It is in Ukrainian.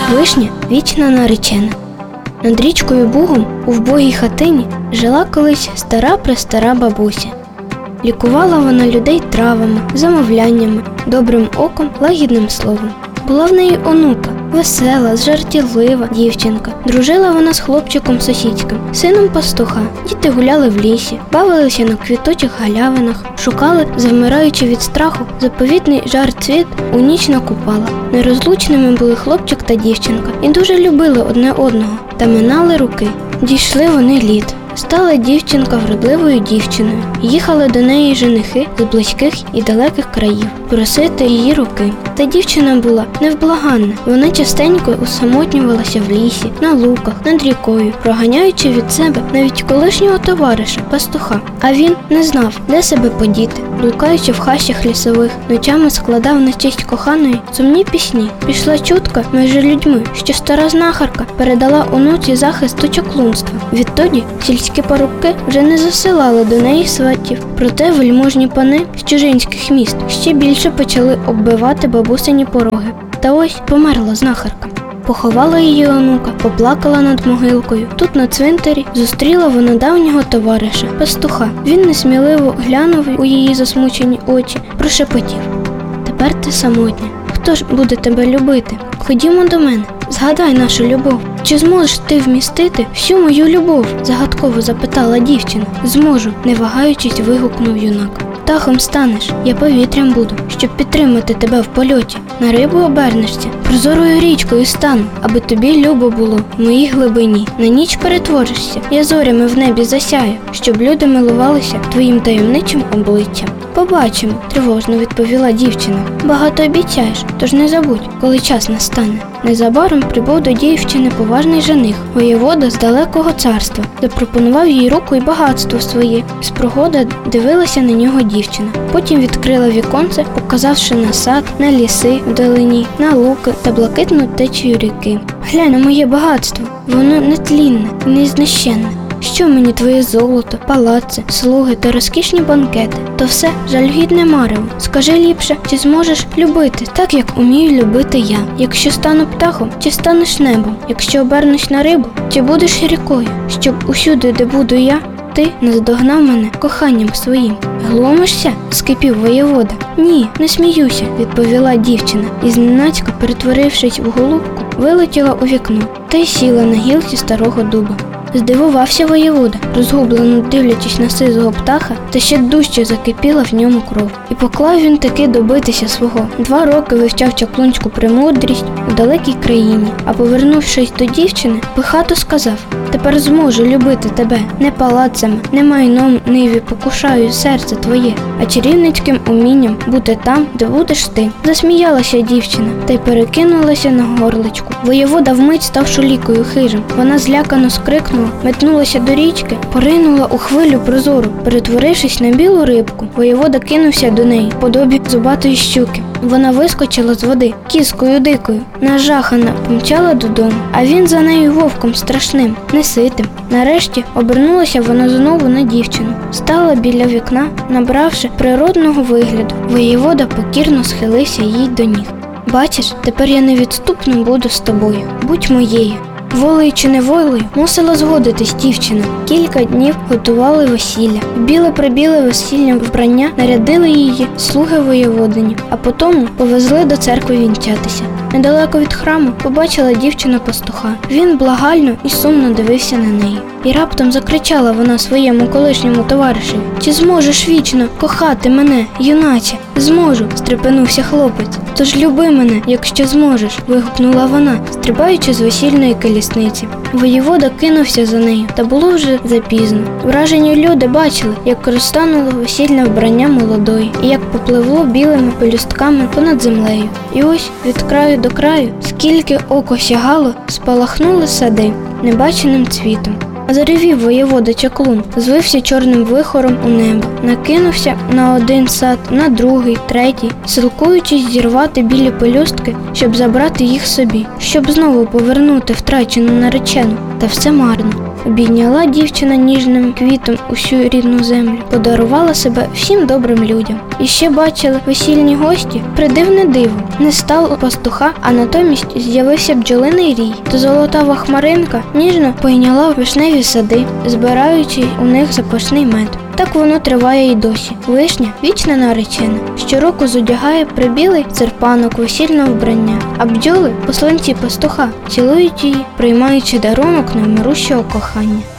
Вишня – вічна наречена. Над річкою Бугом у вбогій хатині жила колись стара-престара бабуся. Лікувала вона людей травами, замовляннями, добрим оком, лагідним словом. Була в неї онука, весела, жартівлива дівчинка. Дружила вона з хлопчиком сусідським, сином пастуха. Діти гуляли в лісі, бавилися на квітучих галявинах, шукали, завмираючи від страху, заповітний жар-цвіт у ніч на Купала. Нерозлучними були хлопчик та дівчинка і дуже любили одне одного, та минали роки. Дійшли вони літ. Стала дівчинка вродливою дівчиною. Їхали до неї женихи з близьких і далеких країв просити її руки. Та дівчина була невблаганна. Вона частенько усамотнювалася в лісі, на луках, над рікою, проганяючи від себе навіть колишнього товариша, пастуха. А він не знав, де себе подіти. Блукаючи в хащах лісових, ночами складав на честь коханої сумні пісні. Пішла чутка між людьми, що стара знахарка передала онуці захист до чаклунства. Відтоді сільські парубки вже не засилали до неї сватів. Проте вельможні пани з чужинських міст ще більше почали оббивати бабусині пороги. Та ось померла знахарка. Поховала її онука, поплакала над могилкою. Тут на цвинтарі зустріла вона давнього товариша, пастуха. Він несміливо глянув у її засмучені очі, прошепотів: «Тепер ти самотня. Хто ж буде тебе любити? Ходімо до мене, згадай нашу любов. Чи зможеш ти вмістити всю мою любов?» – загадково запитала дівчина. «Зможу», – не вагаючись, вигукнув юнак. «Птахом станеш, я повітрям буду, щоб підтримати тебе в польоті. На рибу обернешся, прозорою річкою стану, аби тобі любо було в моїй глибині. На ніч перетворишся, я зорями в небі засяю, щоб люди милувалися твоїм таємничим обличчям». «Побачимо», – тривожно відповіла дівчина. «Багато обіцяєш, тож не забудь, коли час настане». Незабаром прибув до дівчини поважний жених, воєвода з далекого царства. Запропонував їй руку і багатство своє. З прогоди дивилася на нього дівчина. Потім відкрила віконце, показавши на сад, на ліси вдалині, на луки та блакитну течію ріки. «Глянь на моє багатство, воно нетлінне і незнищенне. Що мені твоє золото, палаци, слуги та розкішні банкети? То все жалюгідне марево. Скажи ліпше, чи зможеш любити так, як умію любити я? Якщо стану птахом, чи станеш небом? Якщо обернусь на рибу, чи будеш рікою? Щоб усюди, де буду я, ти наздогнав мене коханням своїм». «Глумишся?» – скипів воєвода. «Ні, не сміюся», – відповіла дівчина і, зненацька перетворившись в голубку, вилетіла у вікно та й сіла на гілці старого дуба. Здивувався воєвода, розгублено дивлячись на сизого птаха, та ще дужче закипіла в ньому кров. І поклав він таки добитися свого. 2 роки вивчав чаклунську премудрість у далекій країні, а повернувшись до дівчини, пихато сказав: «Тепер зможу любити тебе не палацами, не майном ниві покушаю серце твоє, а чарівницьким умінням бути там, де будеш ти». Засміялася дівчина та й перекинулася на горличку. Воєвода вмить став шулікою хижим. Вона злякано скрикнула, метнулася до річки, поринула у хвилю прозору, перетворившись на білу рибку. Воєвода кинувся до неї в подобі зубатої щуки. Вона вискочила з води, кіскою дикою, нажахана, помчала додому, а він за нею вовком страшним, неситим. Нарешті обернулася вона знову на дівчину, стала біля вікна, набравши природного вигляду. Воєвода покірно схилився їй до ніг. «Бачиш, тепер я невідступно буду з тобою. Будь моєю». Волею чи неволею мусила згодитись дівчина. Кілька днів готували весілля. В біле-прибіле весільне вбрання нарядили її слуги воєводині, а потім повезли до церкви вінчатися. Недалеко від храму побачила дівчина пастуха. Він благально і сумно дивився на неї. І раптом закричала вона своєму колишньому товаришеві: «Чи зможеш вічно кохати мене, юначе?» «Зможу», – стрепенувся хлопець. «Тож люби мене, якщо зможеш», – вигукнула вона, стрибаючи з весільної колісниці. Воєвода кинувся за нею, та було вже запізно. Вражені люди бачили, як розтануло весільне вбрання молодої, і як попливло білими пелюстками понад землею. І ось від краю до краю, скільки око сягало, спалахнули сади небаченим цвітом. Заревів воєвода чаклун, звився чорним вихором у небо, накинувся на один сад, на другий, третій, силкуючись зірвати білі пелюстки, щоб забрати їх собі, щоб знову повернути втрачену наречену. Та все марно. Обійняла дівчина ніжним квітом усю рідну землю, подарувала себе всім добрим людям. І ще бачили весільні гості придивне диво. Не стало пастуха, а натомість з'явився бджолиний рій. То золотава хмаринка ніжно пойняла вишневі сади, збираючи у них запашний мед. Так воно триває й досі. Вишня – вічна наречена. Щороку зодягає прибілий серпанок весільного вбрання, а бджоли – посланці пастуха, цілують її, приймаючи дарунок невмирущого кохання.